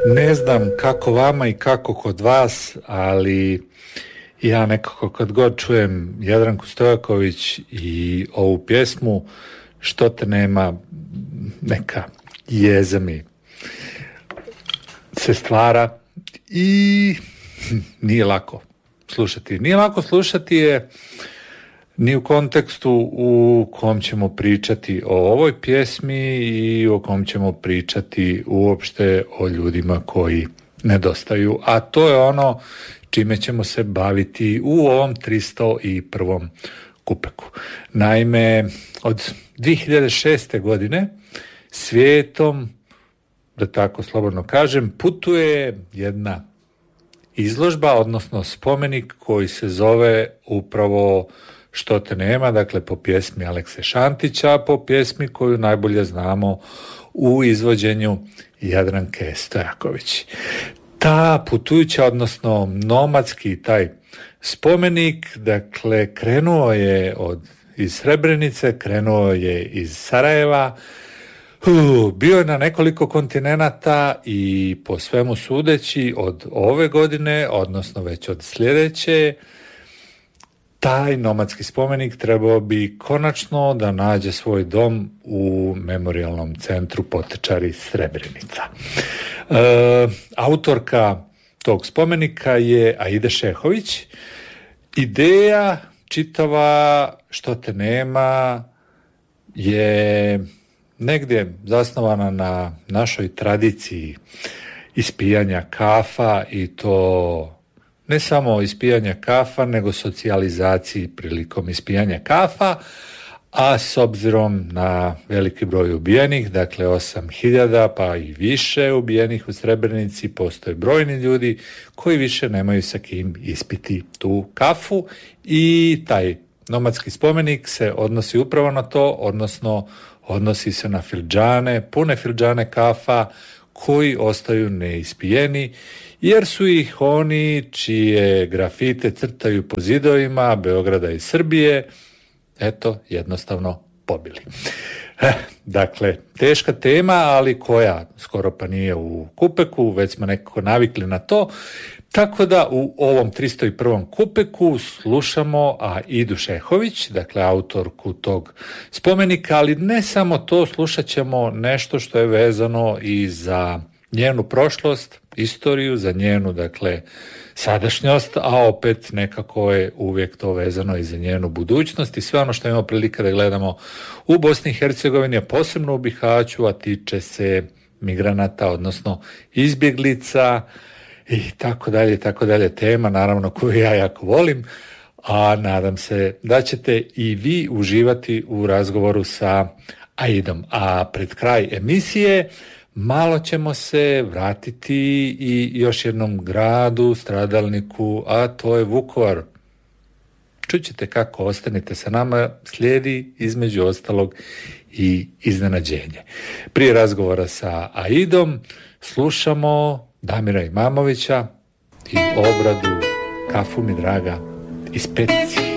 Ne znam kako vama i kako kod vas, ali ja nekako kad god čujem Jadranku Stojaković i ovu pjesmu Što te nema, neka jeza mi se stvara i nije lako slušati. Nije lako slušati je ni u kontekstu u kom ćemo pričati o ovoj pjesmi i o kom ćemo pričati uopšte o ljudima koji nedostaju, a to je ono čime ćemo se baviti u ovom 301. kupeku. Naime, od 2006. godine svijetom, da tako slobodno kažem, putuje jedna izložba, odnosno spomenik koji se zove upravo Što te nema, dakle po pjesmi Alekse Šantića, po pjesmi koju najbolje znamo u izvođenju Jadranke Stojaković. Ta putujuća, odnosno nomadski taj spomenik, dakle krenuo je iz Srebrenice, krenuo je iz Sarajeva, bio je na nekoliko kontinenata i po svemu sudeći od ove godine, odnosno već od sljedeće, taj nomadski spomenik trebao bi konačno da nađe svoj dom u memorijalnom centru Potečari Srebrenica. Autorka tog spomenika je Aida Šehović. Ideja čitava Što te nema je negdje zasnovana na našoj tradiciji ispijanja kafa, i to ne samo ispijanja kafa, nego socijalizaciji prilikom ispijanja kafa, a s obzirom na veliki broj ubijenih, dakle 8.000 pa i više ubijenih u Srebrenici, postoje brojni ljudi koji više nemaju sa kim ispiti tu kafu, i taj nomadski spomenik se odnosi upravo na to, odnosno odnosi se na fildžane, pune fildžane kafa koji ostaju neispijeni, jer su ih oni čije grafite crtaju po zidovima Beograda i Srbije, eto, jednostavno pobili. Dakle, teška tema, ali koja skoro pa nije u kupeku, već smo nekako navikli na to, tako da u ovom 301. kupeku slušamo Aidu Šehović, dakle autorku tog spomenika, ali ne samo to, slušat ćemo nešto što je vezano i za njenu prošlost, istoriju, za njenu, dakle, sadašnjost, a opet nekako je uvijek to vezano i za njenu budućnost i sve ono što imamo prilike da gledamo u Bosni i Hercegovini, a posebno u Bihaću, a tiče se migranata, odnosno izbjeglica i tako dalje, tema naravno koju ja jako volim, a nadam se da ćete i vi uživati u razgovoru sa Aidom. A pred kraj emisije malo ćemo se vratiti i još jednom gradu, stradalniku, a to je Vukovar. Čućete kako, ostanite sa nama, slijedi između ostalog i iznenađenje. Prije razgovora sa Aidom slušamo Damira Imamovića i obradu Kafu mi draga iz Peticije.